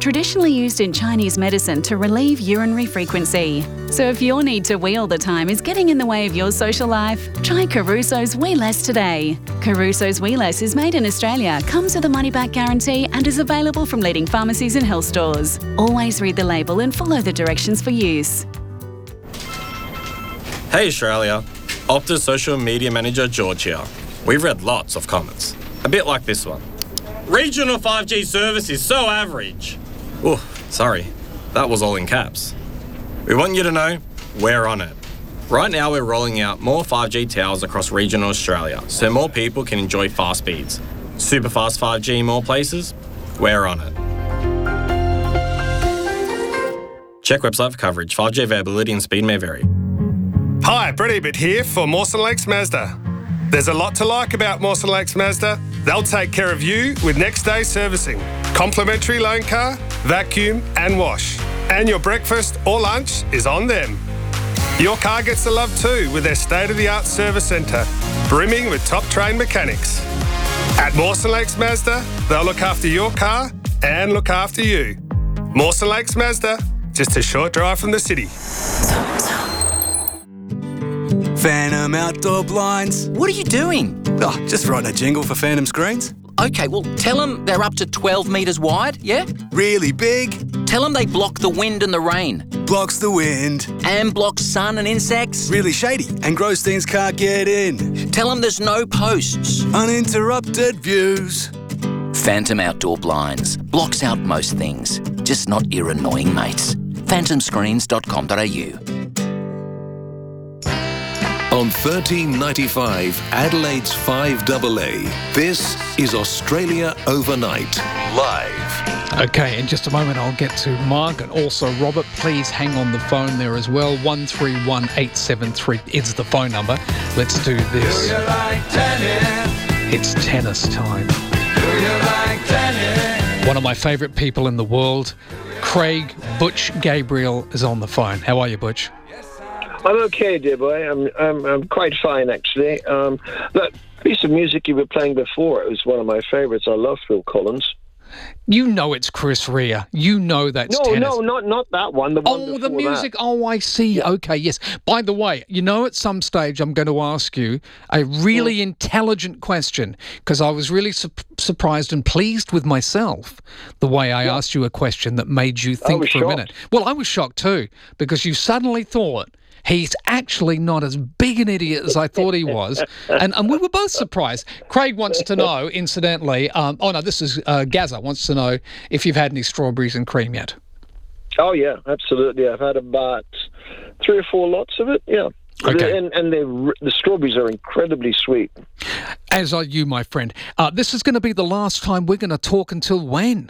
traditionally used in Chinese medicine to relieve urinary frequency. So if your need to wee all the time is getting in the way of your social life, try Caruso's Wee Less today. Caruso's Wee Less is made in Australia, comes with a money-back guarantee and is available from leading pharmacies and health stores. Always read the label and follow the directions for use. Hey Australia, Optus Social Media Manager George here. We've read lots of comments, a bit like this one. Regional 5G service is so average. Oh, sorry, that was all in caps. We want you to know we're on it. Right now we're rolling out more 5G towers across regional Australia so more people can enjoy fast speeds. Super fast 5G in more places? We're on it. Check website for coverage. 5G availability and speed may vary. Hi, Brett Ebert here for Mawson Lakes Mazda. There's a lot to like about Mawson Lakes Mazda. They'll take care of you with next day servicing, complimentary loan car, vacuum and wash. And your breakfast or lunch is on them. Your car gets the love too with their state-of-the-art service centre, brimming with top-trained mechanics. At Mawson Lakes Mazda, they'll look after your car and look after you. Mawson Lakes Mazda, just a short drive from the city. Phantom Outdoor Blinds. What are you doing? Oh, just writing a jingle for Phantom Screens. Okay, well, tell them they're up to 12 metres wide, yeah? Really big. Tell them they block the wind and the rain. Blocks the wind. And block sun and insects. Really shady, and Grostein's can't get in. Tell them there's no posts. Uninterrupted views. Phantom Outdoor Blinds. Blocks out most things, just not your annoying mates. phantomscreens.com.au. On 1395 Adelaide's 5AA, this is Australia Overnight, live. Okay, in just a moment I'll get to Mark and also Robert. Please hang on the phone there as well. 131873 is the phone number. Let's do this. Do you like tennis? It's tennis time. Do you like tennis? One of my favourite people in the world, Craig Butch Gabriel, is on the phone. How are you, Butch? I'm okay, dear boy. I'm quite fine, actually. That piece of music you were playing before, it was one of my favourites. I love Phil Collins. You know it's Chris Rea. You know that's tennis. No, not that one. The one the music. That. Oh, I see. Yeah. Okay, yes. By the way, you know at some stage I'm going to ask you a really intelligent question because I was really surprised and pleased with myself the way I asked you a question that made you think for a minute. Well, I was shocked too because you suddenly thought, he's actually not as big an idiot as I thought he was. And we were both surprised. Craig wants to know, incidentally, this is Gazza wants to know if you've had any strawberries and cream yet. Oh, yeah, absolutely. I've had about 3 or 4 lots of it, yeah. Okay. And the strawberries are incredibly sweet. As are you, my friend. This is going to be the last time we're going to talk until when?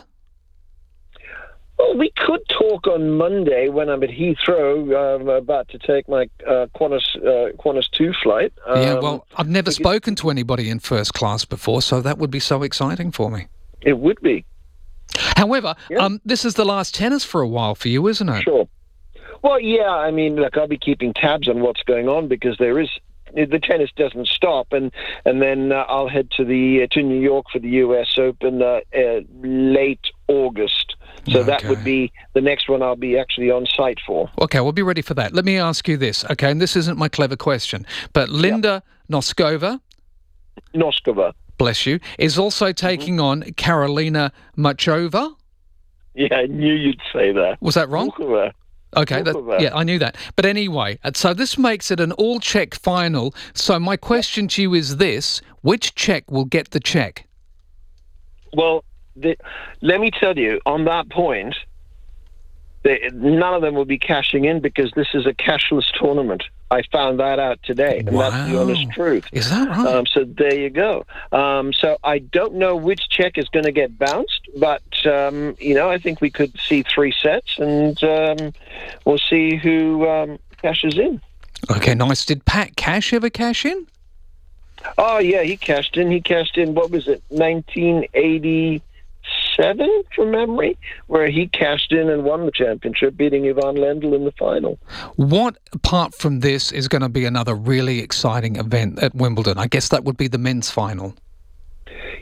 Well, we could talk on Monday when I'm at Heathrow. I'm about to take my Qantas 2 flight. I've never spoken to anybody in first class before, so that would be so exciting for me. It would be. However, this is the last tennis for a while for you, isn't it? Sure. Well, yeah, I mean, look, I'll be keeping tabs on what's going on because the tennis doesn't stop, and then I'll head to New York for the U.S. Open late August. So that would be the next one I'll be actually on site for. Okay, we'll be ready for that. Let me ask you this, okay, and this isn't my clever question, but Linda Noskova, bless you, is also taking on Karolina Muchova. Yeah, I knew you'd say that. Was that wrong? Muchova. Okay, I knew that. But anyway, so this makes it an all-Czech final. So my question to you is this: which Czech will get the check? Well, let me tell you, on that point, none of them will be cashing in because this is a cashless tournament. I found that out today, and that's the honest truth. Is that right? So there you go. So I don't know which check is going to get bounced, but, I think we could see 3 sets, and we'll see who cashes in. Okay, nice. Did Pat Cash ever cash in? Oh, yeah, he cashed in. What was it, 1987 from memory, where he cashed in and won the championship, beating Ivan Lendl in the final. What, apart from this, is going to be another really exciting event at Wimbledon? I guess that would be the men's final.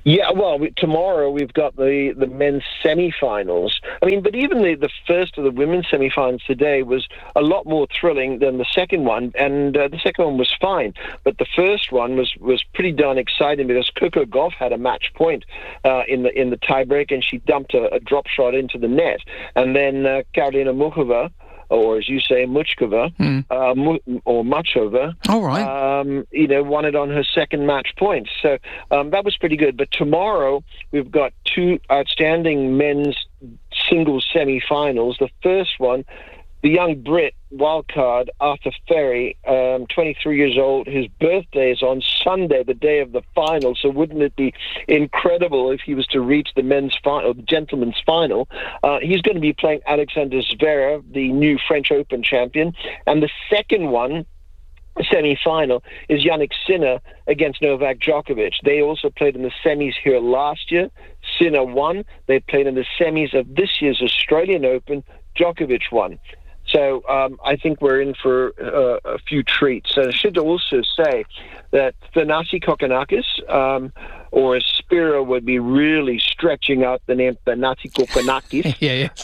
Yeah, well, tomorrow we've got the men's semi-finals. I mean, but even the first of the women's semi-finals today was a lot more thrilling than the second one, and the second one was fine. But the first one was pretty darn exciting because Coco Gauff had a match point in the tiebreak, and she dumped a drop shot into the net, and then Karolina Muchova, or as you say, Muchkova, or Machova, all right. won it on her second match point. So that was pretty good. But tomorrow we've got two outstanding men's singles semi-finals. The first one, the young Brit wildcard Arthur Ferry, 23 years old. His birthday is on Sunday, the day of the final. So wouldn't it be incredible if he was to reach the men's final, the gentleman's final? He's going to be playing Alexander Zverev, the new French Open champion. And the second one, semi-final, is Jannik Sinner against Novak Djokovic. They also played in the semis here last year. Sinner won. They played in the semis of this year's Australian Open. Djokovic won. So I think we're in for a few treats. And I should also say that Thanasi Kokkinakis, or as Spiro would be really stretching out the name Thanasi Kokkinakis,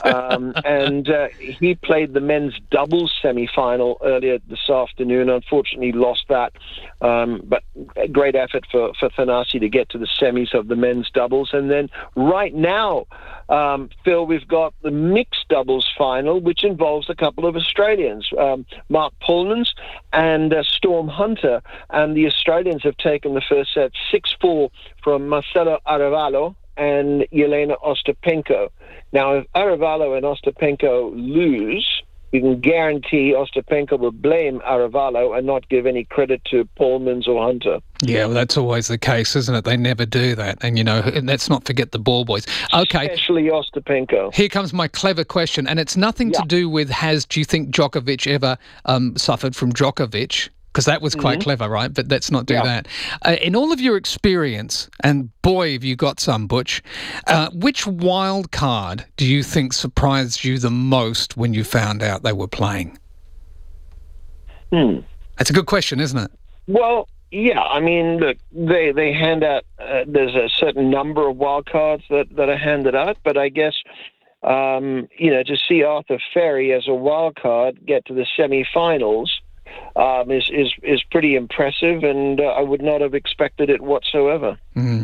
and he played the men's doubles semi-final earlier this afternoon. Unfortunately, lost that. But a great effort for Thanasi to get to the semis of the men's doubles. And then right now, Phil, we've got the mixed doubles final, which involves a couple of Australians, Mark Pullmans and Storm Hunter. And the Australians have taken the first set 6-4 from Marcelo Arevalo and Yelena Ostapenko. Now, if Arevalo and Ostapenko lose, you can guarantee Ostapenko will blame Arevalo and not give any credit to Pullmans or Hunter. Yeah, well, that's always the case, isn't it? They never do that. And, and let's not forget the ball boys. Okay. Especially Ostapenko. Here comes my clever question, and it's nothing to do with do you think Djokovic ever suffered from Djokovic? Because that was quite clever, right? But let's not do that. In all of your experience, and boy, have you got some, Butch, which wild card do you think surprised you the most when you found out they were playing? That's a good question, isn't it? Well, yeah. I mean, look, they hand out, there's a certain number of wild cards that are handed out, but I guess, to see Arthur Ferry as a wild card get to the semi-finals is pretty impressive, and I would not have expected it whatsoever.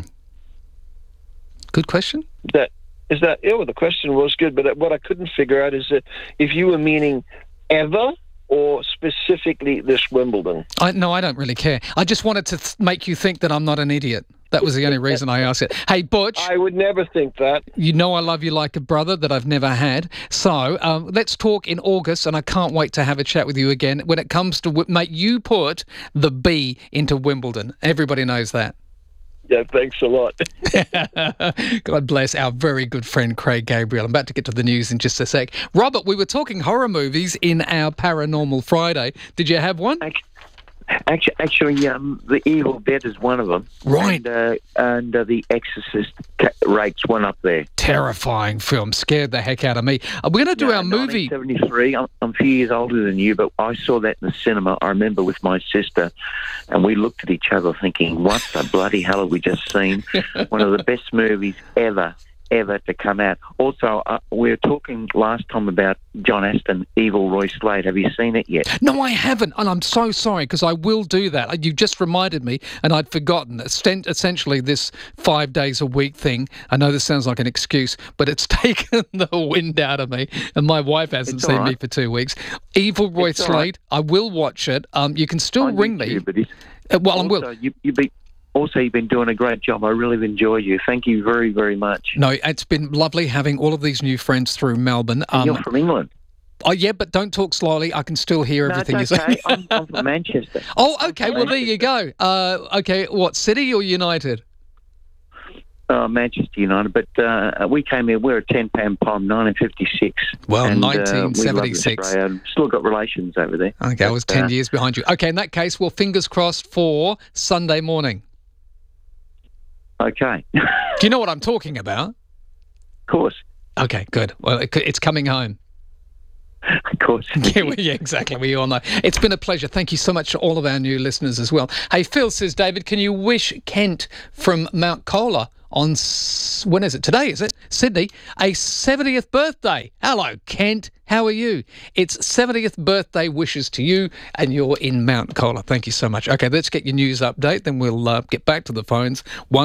Good question. The question was good, but what I couldn't figure out is that if you were meaning ever or specifically this Wimbledon. No, I don't really care. I just wanted to make you think that I'm not an idiot. That was the only reason I asked it. Hey, Butch. I would never think that. You know I love you like a brother that I've never had. So let's talk in August, and I can't wait to have a chat with you again. When it comes to, mate, you put the B into Wimbledon. Everybody knows that. Yeah, thanks a lot. God bless our very good friend Craig Gabriel. I'm about to get to the news in just a sec. Robert, we were talking horror movies in our Paranormal Friday. Did you have one? Actually, The Evil Dead is one of them. Right. And The Exorcist rates one up there. Terrifying film. Scared the heck out of me. We're going to do our movie. 1973. I'm a few years older than you, but I saw that in the cinema, I remember, with my sister, and we looked at each other thinking, what the bloody hell have we just seen? One of the best movies ever to come out. Also, we were talking last time about John Aston, Evil Roy Slade. Have you seen it yet? No, I haven't, and I'm so sorry, because I will do that. You just reminded me, and I'd forgotten. Essentially, this 5 days a week thing, I know this sounds like an excuse, but it's taken the wind out of me, and my wife hasn't seen me for 2 weeks. Evil Roy Slade, I will watch it. You can still ring me. Also, you've been doing a great job. I really enjoy you. Thank you very, very much. No, it's been lovely having all of these new friends through Melbourne. You're from England. Oh, yeah, but don't talk slowly. I can still hear everything you're saying. I'm from Manchester. Oh, okay. Well, there you go. Okay, what, City or United? Manchester United. But we came here, we're a 10-pound palm, 1956. Well, 1976. Still got relations over there. Okay, I was 10 years behind you. Okay, in that case, well, fingers crossed for Sunday morning. Okay. Do you know what I'm talking about? Of course. Okay, good. Well, it's coming home. Of course. Yeah, exactly. We all know. It's been a pleasure. Thank you so much to all of our new listeners as well. Hey, Phil, says David, can you wish Kent from Mount Colah on, when is it? Today, is it? Sydney, a 70th birthday. Hello, Kent. How are you? It's 70th birthday wishes to you, and you're in Mount Colah. Thank you so much. Okay, let's get your news update, then we'll get back to the phones,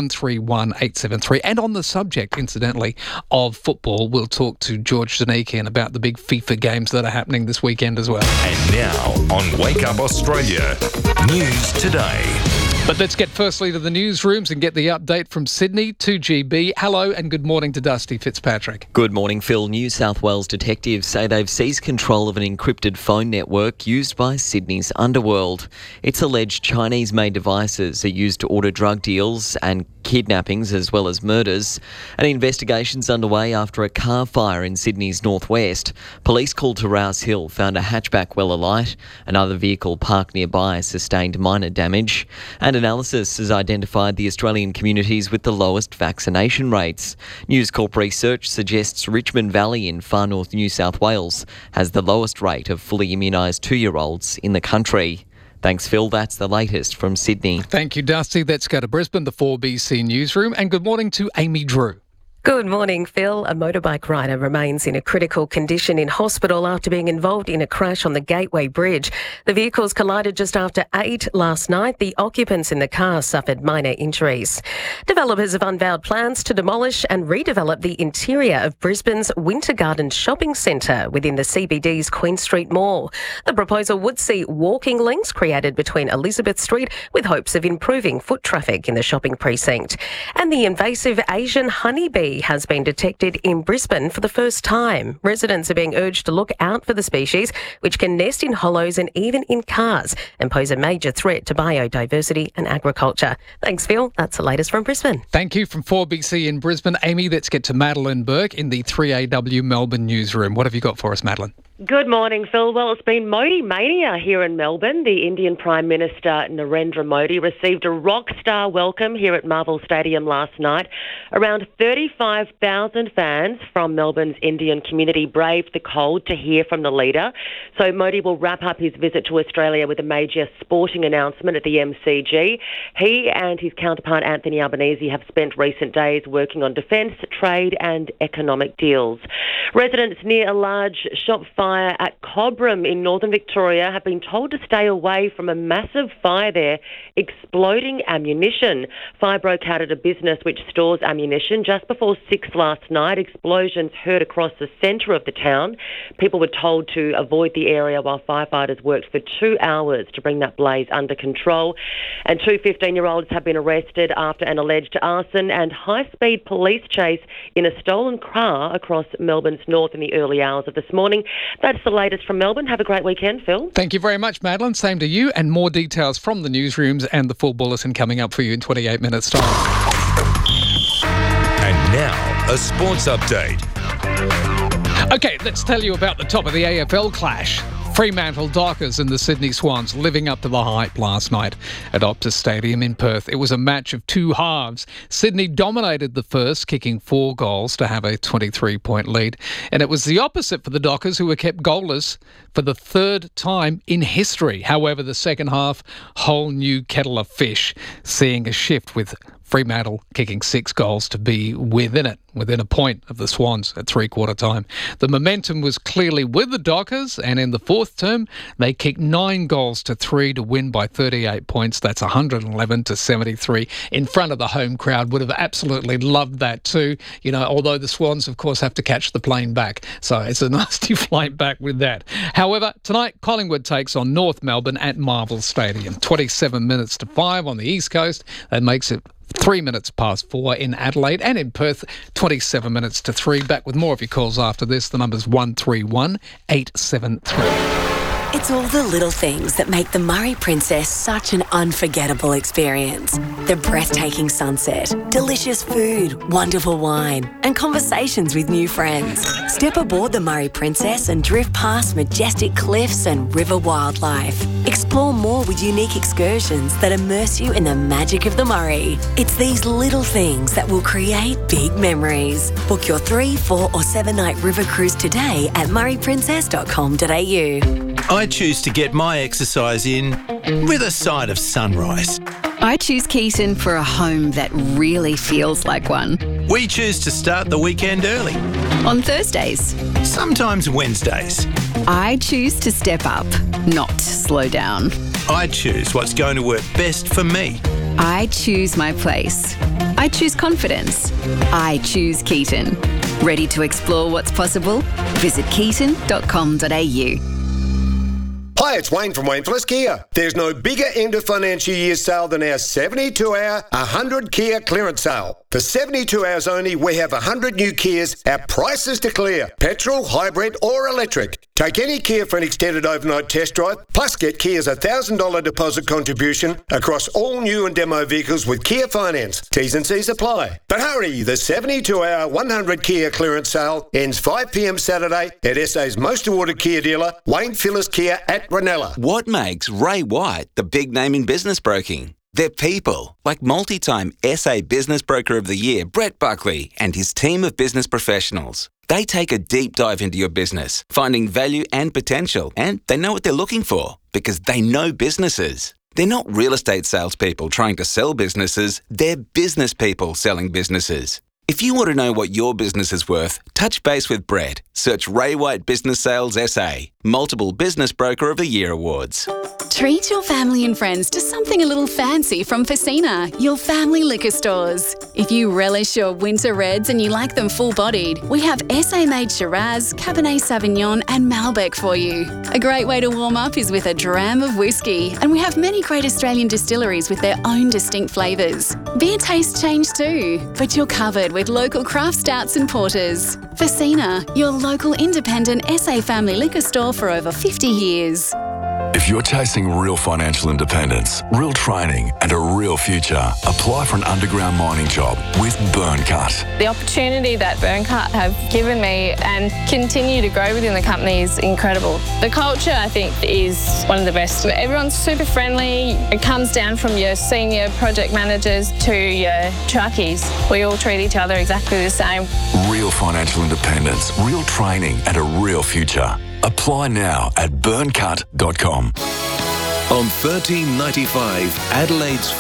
131873. And on the subject, incidentally, of football, we'll talk to George Zanekian about the big FIFA games that are happening this weekend as well. And now on Wake Up Australia, News Today. But let's get firstly to the newsrooms and get the update from Sydney to GB. Hello and good morning to Dusty Fitzpatrick. Good morning, Phil. New South Wales detectives say they've seized control of an encrypted phone network used by Sydney's underworld. It's alleged Chinese-made devices are used to order drug deals and kidnappings as well as murders. An investigation's underway after a car fire in Sydney's northwest. Police called to Rouse Hill found a hatchback well alight. Another vehicle parked nearby sustained minor damage. And analysis has identified the Australian communities with the lowest vaccination rates. News Corp research suggests Richmond Valley in far north New South Wales has the lowest rate of fully immunised 2-year-olds in the country. Thanks, Phil. That's the latest from Sydney. Thank you, Dusty. Let's go to Brisbane, the 4BC newsroom. And good morning to Amy Drew. Good morning, Phil. A motorbike rider remains in a critical condition in hospital after being involved in a crash on the Gateway Bridge. The vehicles collided just after 8 last night. The occupants in the car suffered minor injuries. Developers have unveiled plans to demolish and redevelop the interior of Brisbane's Winter Garden Shopping Centre within the CBD's Queen Street Mall. The proposal would see walking links created between Elizabeth Street with hopes of improving foot traffic in the shopping precinct. And the invasive Asian honeybee has been detected in Brisbane for the first time. Residents are being urged to look out for the species, which can nest in hollows and even in cars and pose a major threat to biodiversity and agriculture. Thanks, Phil. That's the latest from Brisbane. Thank you from 4BC in Brisbane. Amy, let's get to Madeline Burke in the 3AW Melbourne newsroom. What have you got for us, Madeline? Good morning, Phil. Well, it's been Modi Mania here in Melbourne. The Indian Prime Minister Narendra Modi received a rock star welcome here at Marvel Stadium last night. Around 35,000 fans from Melbourne's Indian community braved the cold to hear from the leader. So Modi will wrap up his visit to Australia with a major sporting announcement at the MCG. He and his counterpart Anthony Albanese have spent recent days working on defence, trade and economic deals. Residents near a large shop fire at Cobram in northern Victoria have been told to stay away from a massive fire there, exploding ammunition. Fire broke out at a business which stores ammunition just before 6 last night. Explosions heard across the centre of the town. People were told to avoid the area while firefighters worked for 2 hours to bring that blaze under control. And 2 15-year-olds have been arrested after an alleged arson and high-speed police chase in a stolen car across Melbourne's north in the early hours of this morning. That's the latest from Melbourne. Have a great weekend, Phil. Thank you very much, Madeline. Same to you. And more details from the newsrooms and the full bulletin coming up for you in 28 minutes' time. And now, a sports update. Okay, let's tell you about the top of the AFL clash. Fremantle Dockers and the Sydney Swans living up to the hype last night at Optus Stadium in Perth. It was a match of 2 halves. Sydney dominated the first, kicking 4 goals to have a 23-point lead. And it was the opposite for the Dockers, who were kept goalless for the 3rd time in history. However, the second half, whole new kettle of fish, seeing a shift with Fremantle kicking 6 goals to be within a point of the Swans at 3/4 time. The momentum was clearly with the Dockers, and in the 4th term, they kicked 9 goals to 3 to win by 38 points. That's 111 to 73 in front of the home crowd. Would have absolutely loved that too, although the Swans, of course, have to catch the plane back. So it's a nasty flight back with that. However, tonight, Collingwood takes on North Melbourne at Marvel Stadium. 27 minutes to 5 on the East Coast. That makes it 3 minutes past 4 in Adelaide, and in Perth, 27 minutes to 3. Back with more of your calls after this. The number's 131 873. It's all the little things that make the Murray Princess such an unforgettable experience. The breathtaking sunset, delicious food, wonderful wine, and conversations with new friends. Step aboard the Murray Princess and drift past majestic cliffs and river wildlife. Explore more with unique excursions that immerse you in the magic of the Murray. It's these little things that will create big memories. Book your 3, 4 or 7 night river cruise today at murrayprincess.com.au. I choose to get my exercise in with a side of sunrise. I choose Keaton for a home that really feels like one. We choose to start the weekend early. On Thursdays. Sometimes Wednesdays. I choose to step up, not slow down. I choose what's going to work best for me. I choose my place. I choose confidence. I choose Keaton. Ready to explore what's possible? Visit keaton.com.au. Hi, it's Wayne from Wayne Plus Kia. There's no bigger end of financial year sale than our 72-hour 100 Kia clearance sale. For 72 hours only, we have 100 new Kias at prices to clear. Petrol, hybrid or electric. Take any Kia for an extended overnight test drive, plus get Kia's $1,000 deposit contribution across all new and demo vehicles with Kia Finance. T's and C's apply. But hurry, the 72-hour 100 Kia clearance sale ends 5 p.m. Saturday at SA's most awarded Kia dealer, Wayne Phillips Kia at Ranella. What makes Ray White the big name in business broking? They're people, like multi-time SA Business Broker of the Year, Brett Buckley, and his team of business professionals. They take a deep dive into your business, finding value and potential, and they know what they're looking for because they know businesses. They're not real estate salespeople trying to sell businesses, they're business people selling businesses. If you want to know what your business is worth, touch base with Brett. Search Ray White Business Sales SA. Multiple Business Broker of the Year awards. Treat your family and friends to something a little fancy from Facina, your family liquor stores. If you relish your winter reds and you like them full-bodied, we have SA-made Shiraz, Cabernet Sauvignon and Malbec for you. A great way to warm up is with a dram of whiskey, and we have many great Australian distilleries with their own distinct flavours. Beer tastes change too, but you're covered with local craft stouts and porters. Facina, your local independent SA family liquor store for over 50 years. If you're chasing real financial independence, real training and a real future, apply for an underground mining job with Burncut. The opportunity that Burncut have given me and continue to grow within the company is incredible. The culture, I think, is one of the best. Everyone's super friendly. It comes down from your senior project managers to your truckies. We all treat each other exactly the same. Real financial independence, real training and a real future. Apply now at burncut.com. On 1395 Adelaide's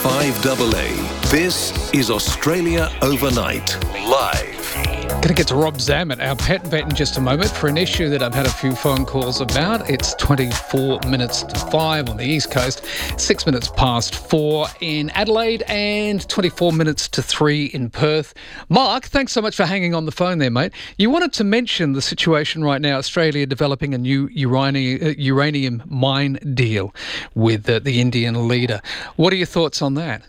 5AA, this is Australia Overnight, live. Going to get to Rob Zammit, our pet vet, in just a moment for an issue that I've had a few phone calls about. It's 24 minutes to 5 on the East Coast, 6 minutes past 4 in Adelaide, and 24 minutes to 3 in Perth. Mark, thanks so much for hanging on the phone there, mate. You wanted to mention the situation right now, Australia developing a new uranium mine deal with the Indian leader. What are your thoughts on that?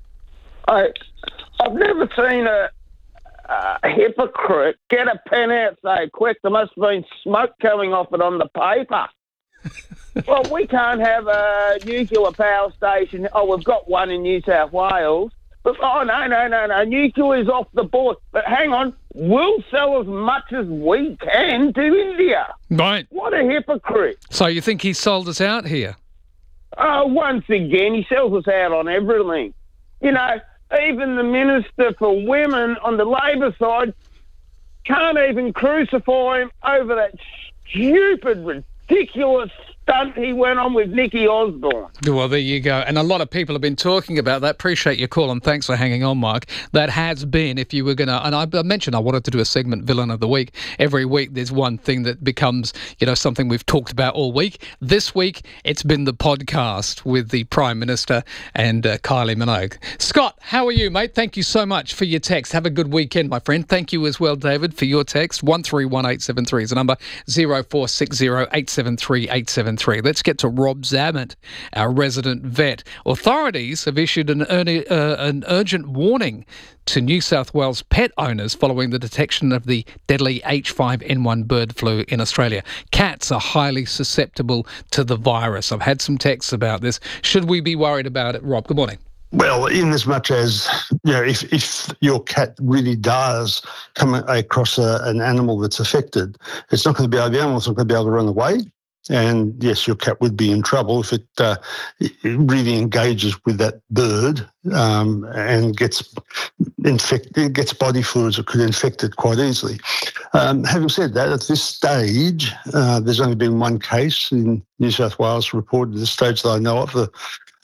I've never seen a hypocrite get a pen out so quick. There must have been smoke coming off it on the paper. Well, we can't have a nuclear power station. Oh, we've got one in New South Wales. But, no. Nuclear's off the board. But hang on, we'll sell as much as we can to India. Right. What a hypocrite. So you think he sold us out here? Once again, he sells us out on everything. You know, even the Minister for Women on the Labor side can't even crucify him over that stupid, ridiculous stunt he went on with Nikki Osborne. Well, there you go. And a lot of people have been talking about that. Appreciate your call and thanks for hanging on, Mark. That has been, if you were going to, and I mentioned I wanted to do a segment, Villain of the Week. Every week there's one thing that becomes, something we've talked about all week. This week it's been the podcast with the Prime Minister and Kylie Minogue. Scott, how are you, mate? Thank you so much for your text. Have a good weekend, my friend. Thank you as well, David, for your text. 131873 is the number, 0460 873 873. Let's get to Rob Zammit, our resident vet. Authorities have issued an urgent warning to New South Wales pet owners following the detection of the deadly H5N1 bird flu in Australia. Cats are highly susceptible to the virus. I've had some texts about this. Should we be worried about it, Rob? Good morning. Well, in as much as, if your cat really does come across an animal that's affected, it's not going to be able, the animal's not going to be able to run away. And yes, your cat would be in trouble if it really engages with that bird and gets infected, gets body fluids that could infect it quite easily. Having said that, at this stage, there's only been one case in New South Wales reported at this stage that I know of.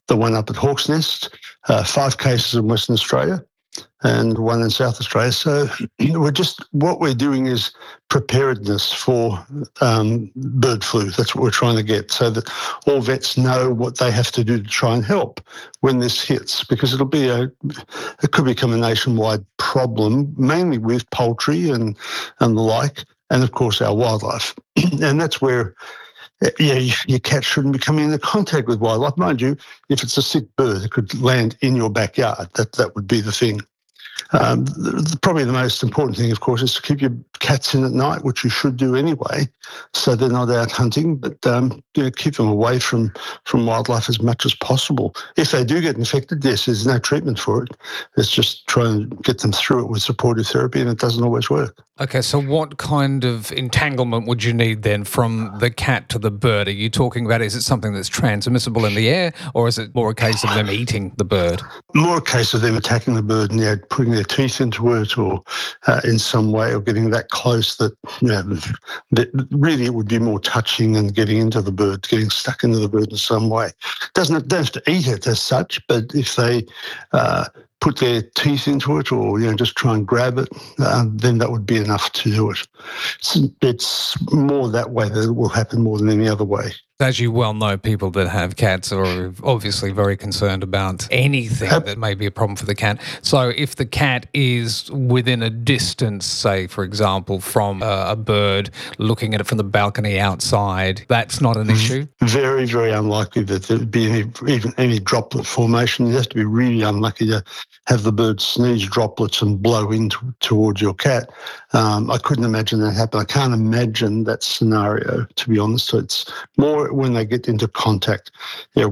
the one up at Hawk's Nest, 5 cases in Western Australia, and 1 in South Australia. So what we're doing is preparedness for bird flu. That's what we're trying to get, so that all vets know what they have to do to try and help when this hits, because it could become a nationwide problem, mainly with poultry and the like, and of course our wildlife. And that's where your cat shouldn't be coming into contact with wildlife. Mind you, if it's a sick bird, it could land in your backyard. That would be the thing. Probably the most important thing, of course, is to keep your cats in at night, which you should do anyway, so they're not out hunting, but keep them away from wildlife as much as possible. If they do get infected, yes, there's no treatment for it. It's just trying to get them through it with supportive therapy, and it doesn't always work. Okay, so what kind of entanglement would you need then from the cat to the bird? Are you talking about, is it something that's transmissible in the air, or is it more a case of them eating the bird? More a case of them attacking the bird and putting their teeth into it, or in some way, or getting that close that, that really it would be more touching and getting into the bird, getting stuck into the bird in some way. Don't have to eat it as such, but if they put their teeth into it, or just try and grab it, then that would be enough to do it. It's more that way that it will happen more than any other way. As you well know, people that have cats are obviously very concerned about anything that may be a problem for the cat. So if the cat is within a distance, say, for example, from a bird, looking at it from the balcony outside, that's not an issue? Very, very unlikely that there would be even any droplet formation. You have to be really unlucky to have the bird sneeze droplets and blow in towards your cat. I couldn't imagine that happen. I can't imagine that scenario, to be honest. So it's more when they get into contact. What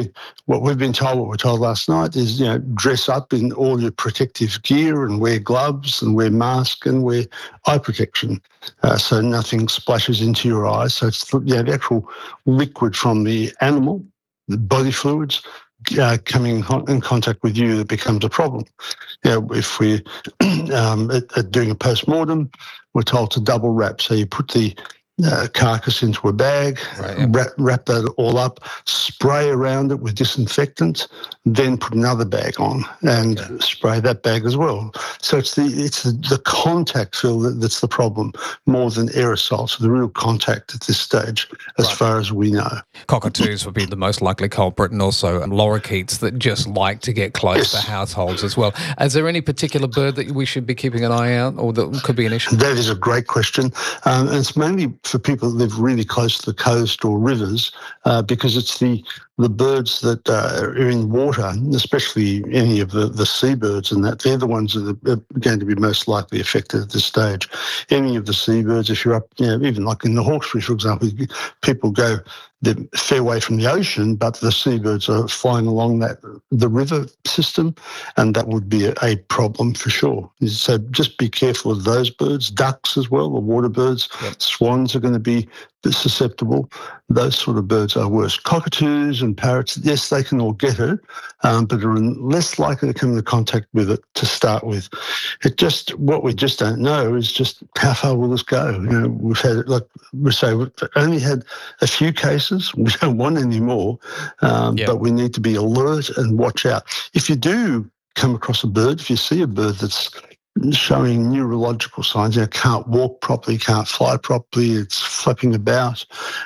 we're told last night is, dress up in all your protective gear and wear gloves and wear mask and wear eye protection, so nothing splashes into your eyes. So it's the actual liquid from the animal, the body fluids, coming in contact with you that becomes a problem. If we're doing a post-mortem, we're told to double wrap. So you put the carcass into a bag, wrap that all up, spray around it with disinfectant, then put another bag on and spray that bag as well. So it's the contact, Phil, that's the problem more than aerosol. So the real contact at this stage, as far as we know. Cockatoos would be the most likely culprit, and also lorikeets that just like to get close to households as well. Is there any particular bird that we should be keeping an eye out, or that could be an issue? That is a great question. And it's mainly for people that live really close to the coast or rivers, because it's the birds that are in water, especially any of the seabirds, and they're the ones that are going to be most likely affected at this stage. Any of the seabirds, if you're up, even like in the Hawkesbury, for example, people go they're a fair way from the ocean, but the seabirds are flying along the river system, and that would be a problem for sure. So just be careful of those birds. Ducks as well, the water birds. Swans are going to be susceptible. Those sort of birds are worse. Cockatoos and parrots, yes, they can all get it, but are less likely to come into contact with it to start with. What we just don't know is just how far will this go. We've had, like we say, we've only had a few cases. We don't want any more, but we need to be alert and watch out. If you do come across a bird, if you see a bird that's showing neurological signs, can't walk properly, can't fly properly, it's flapping about,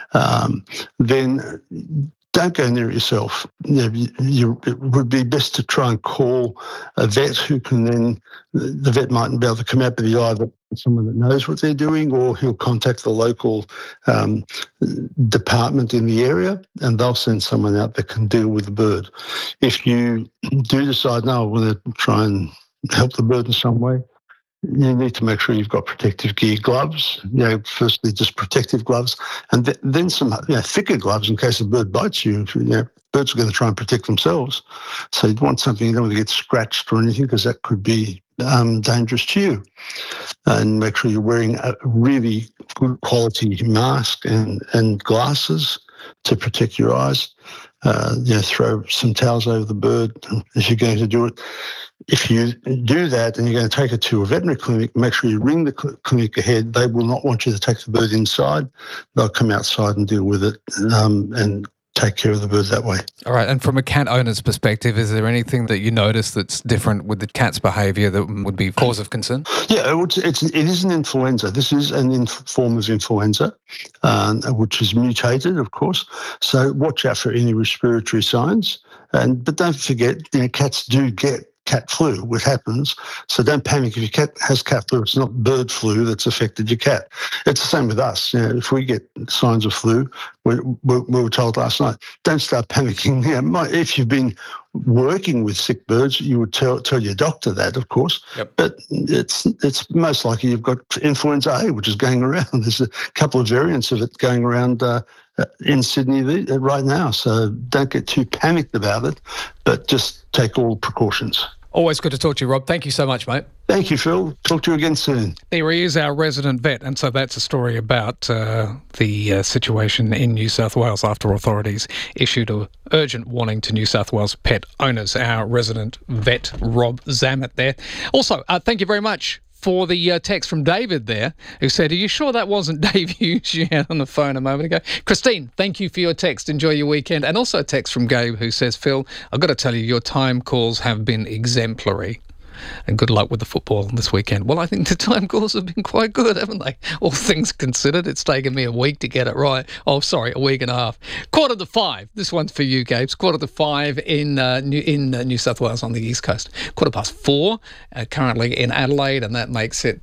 then don't go near it yourself. It would be best to try and call a vet who can then, the vet mightn't be able to come out, but he'll either someone that knows what they're doing, or he'll contact the local department in the area, and they'll send someone out that can deal with the bird. If you do decide, no, I want to try and help the bird in some way, you need to make sure you've got protective gear, gloves, firstly just protective gloves, and then some thicker gloves in case the bird bites you. Birds are going to try and protect themselves. So you'd want something, you don't want to get scratched or anything, because that could be dangerous to you. And make sure you're wearing a really good quality mask and glasses to protect your eyes. Throw some towels over the bird if you're going to do it. If you do that and you're going to take it to a veterinary clinic, make sure you ring the clinic ahead. They will not want you to take the bird inside. They'll come outside and deal with it and take care of the bird that way. All right, and from a cat owner's perspective, is there anything that you notice that's different with the cat's behaviour that would be cause of concern? Yeah, it is an influenza. This is an form of influenza, which is mutated, of course. So watch out for any respiratory signs. But don't forget, cats do get cat flu, which happens. So don't panic if your cat has cat flu. It's not bird flu that's affected your cat. It's the same with us. If we get signs of flu, we were told last night, don't start panicking. If you've been working with sick birds, you would tell your doctor that, of course. Yep. But it's most likely you've got influenza A, which is going around. There's a couple of variants of it going around in Sydney right now. So don't get too panicked about it, but just take all precautions. Always good to talk to you, Rob. Thank you so much, mate. Thank you, Phil. Talk to you again soon. There he is, our resident vet. And so that's a story about the situation in New South Wales after authorities issued an urgent warning to New South Wales pet owners. Our resident vet, Rob Zammit there. Also, thank you very much for the text from David there, who said, are you sure that wasn't Dave Hughes you had on the phone a moment ago? Christine, thank you for your text. Enjoy your weekend. And also a text from Gabe who says, Phil, I've got to tell you, your time calls have been exemplary. And good luck with the football this weekend. Well, I think the time calls have been quite good, haven't they? All things considered, it's taken me a week to get it right. Oh, sorry, a week and a half. 5:15. This one's for you, Gabe. 5:15 in New South Wales on the East Coast. 4:15 currently in Adelaide, and that makes it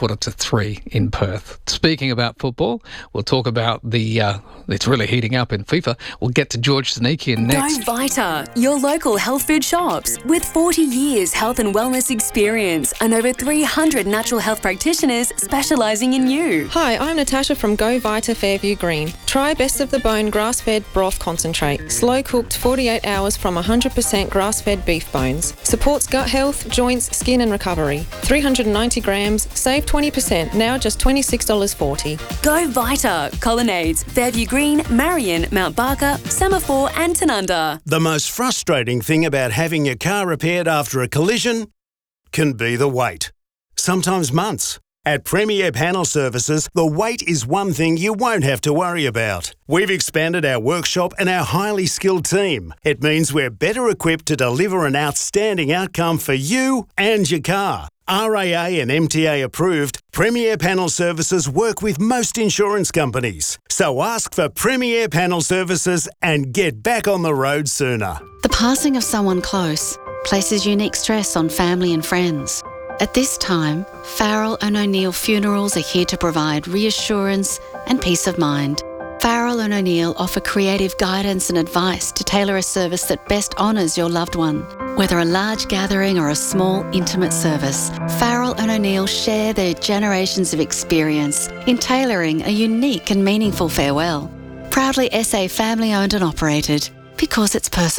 2:45 in Perth. Speaking about football, we'll talk about it's really heating up in FIFA. We'll get to George Zanikian next. Go Vita, your local health food shops. With 40 years health and wellness experience and over 300 natural health practitioners specialising in you. Hi, I'm Natasha from Go Vita Fairview Green. Try Best of the Bone grass-fed broth concentrate. Slow-cooked 48 hours from 100% grass-fed beef bones. Supports gut health, joints, skin and recovery. 390 grams, save 20%, now just $26.40. Go Vita, Colonnades, Fairview Green, Marion, Mount Barker, Semaphore and Tanunda. The most frustrating thing about having your car repaired after a collision can be the wait. Sometimes months. At Premier Panel Services, the wait is one thing you won't have to worry about. We've expanded our workshop and our highly skilled team. It means we're better equipped to deliver an outstanding outcome for you and your car. RAA and MTA approved, Premier Panel Services work with most insurance companies. So ask for Premier Panel Services and get back on the road sooner. The passing of someone close places unique stress on family and friends. At this time, Farrell and O'Neill Funerals are here to provide reassurance and peace of mind. Farrell and O'Neill offer creative guidance and advice to tailor a service that best honours your loved one. Whether a large gathering or a small, intimate service, Farrell and O'Neill share their generations of experience in tailoring a unique and meaningful farewell. Proudly SA family owned and operated, because it's personal.